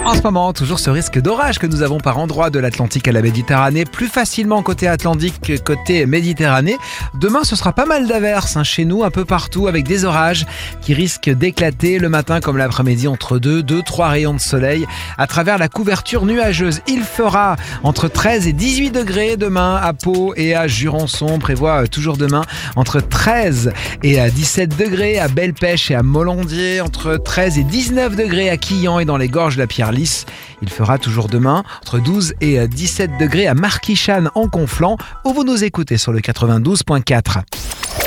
En ce moment, toujours ce risque d'orage que nous avons par endroits de l'Atlantique à la Méditerranée, plus facilement côté Atlantique que côté Méditerranée. Demain, ce sera pas mal d'averses chez nous, un peu partout, avec des orages qui risquent d'éclater le matin comme l'après-midi entre 2-3 rayons de soleil à travers la couverture nuageuse. Il fera entre 13 et 18 degrés demain à Pau et à Jurançon. On prévoit toujours demain entre 13 et 17 degrés à Belle-Pêche et à Molandier, entre 13 et 19 degrés à Quillan et dans les gorges de la Pierre-Lys. Il fera toujours demain entre 12 et 17 degrés à Marquichane en Conflans, où vous nous écoutez sur le 92.4.